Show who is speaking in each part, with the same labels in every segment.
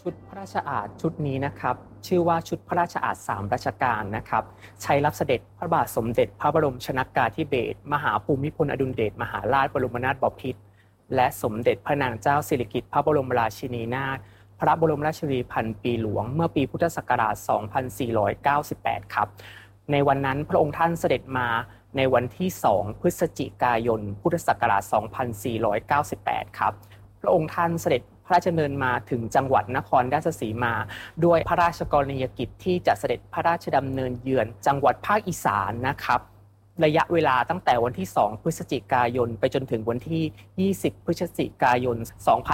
Speaker 1: ชุดพระราชอาสน์ชุดนี้นะครับชื่อว่าชุดพระราชอาสน์3รัชกาลนะครับใช้รับเสด็จพระบาทสมเด็จพระบรมชนกาธิเบศรมหาภูมิพลอดุลยเดชมหาราชบรมนาถบพิตรและสมเด็จพระนางเจ้าสิริกิติ์พระบรมราชินีนาถพระบรมราชินีพันปีหลวงเมื่อปีพุทธศักราช 2498 ครับในวันนั้นพระองค์ท่านเสด็จมาในวันที่ 2 พฤศจิกายน พุทธศักราช 2498 ครับพระองค์ท่านเสด็จพระราชดำเนินมาถึงจังหวัดนครราชสีมาด้วยพระราชกรณียกิจที่จะเสด็จพระราชดำเนินเยือนจังหวัดภาคอีสานนะครับระยะเวลาตั้งแต่วันที่ 2 พฤศจิกายนไปจนถึงวันที่ 20 พฤศจิกายน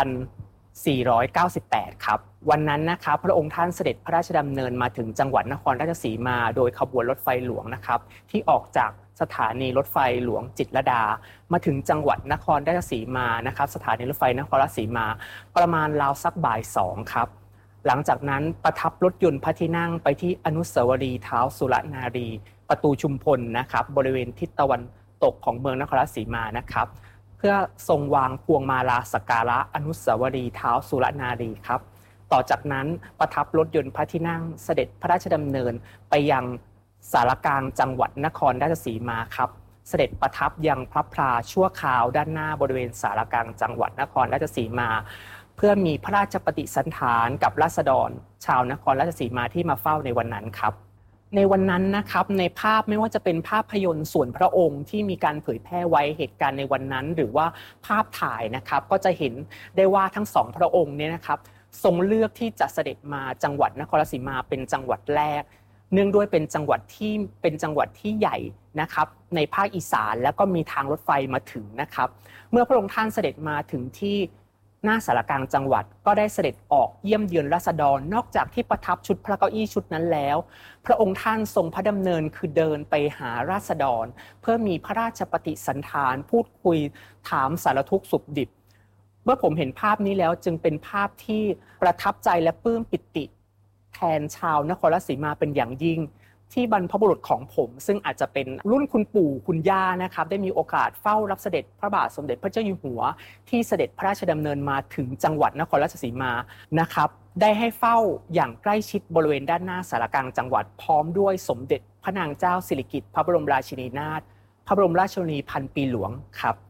Speaker 1: 2498 ครับวันนั้นนะครับพระองค์ท่านเสด็จพระราชดำเนินมาถึงจังหวัดนครราชสีมาโดยขบวนรถไฟหลวงนะครับที่ออกจากสถานีรถไฟหลวงจิตรลดามาถึงจังหวัดนครราชสีมานะครับสถานีรถไฟนครราชสีมาประมาณราวสักบ่าย 2ครับหลังจากนั้นประทับรถยนต์พระที่นั่งไปที่อนุสาวรีย์เท้าสุรนารีประตูชุมพลนะครับบริเวณทิศตะวันตกของเมืองนครราชสีมานะครับเพื่อทรงวางพวงมาลาสักการะอนุสาวรีย์เท้าสุรนารีครับต่อจากนั้นประทับรถยนต์พระที่นั่งเสด็จพระราชดำเนินไปยังสารกลางจังหวัดนครราชสีมาครับเสด็จประทับยังพระพลาชั่วคราวด้านหน้าบริเวณสารกลางจังหวัดนครราชสีมาเพื่อมีพระราชปฏิสันถานกับราษฎรชาวนครราชสีมาที่มาเฝ้าในวันนั้นครับในวันนั้นนะครับในภาพไม่ว่าจะเป็นภาพยนตร์ส่วนพระองค์ที่มีการเผยแพร่ไว้เหตุการณ์ในวันนั้นหรือว่าภาพถ่ายนะครับก็จะเห็นได้ว่าทั้งสองพระองค์เนี่ยนะครับทรงเลือกที่จะเสด็จมาจังหวัดนครราชสีมาเป็นจังหวัดแรกเนื่องด้วยเป็นจังหวัดที่ใหญ่นะครับในภาคอีสานแล้วก็มีทางรถไฟมาถึงนะครับเมื่อพระองค์ท่านเสด็จมาถึงที่หน้าสารกลางจังหวัดก็ได้เสด็จออกเยี่ยมเยือนราษฎรนอกจากที่ประทับชุดพระเก้าอี้ชุดนั้นแล้วพระองค์ท่านทรงพระดำเนินคือเดินไปหาราษฎรเพื่อมีพระราชปฏิสันถานพูดคุยถามสารทุกข์สุขดิบเมื่อผมเห็นภาพนี้แล้วจึงเป็นภาพที่ประทับใจและปลื้มปิติแทนชาวนครราชสีมาเป็นอย่างยิ่งที่บรรพบุรุษของผมซึ่งอาจจะเป็นรุ่นคุณปู่คุณย่านะครับได้มีโอกาสเฝ้ารับเสด็จพระบาทสมเด็จพระเจ้าอยู่หัวที่เสด็จพระราชดำเนินมาถึงจังหวัดนครราชสีมานะครับได้ให้เฝ้าอย่างใกล้ชิดบริเวณด้านหน้าสารกลางจังหวัดพร้อมด้วยสมเด็จพระนางเจ้าสิริกิติ์พระบรมราชินีนาถพระบรมราชินีพันปีหลวงครับ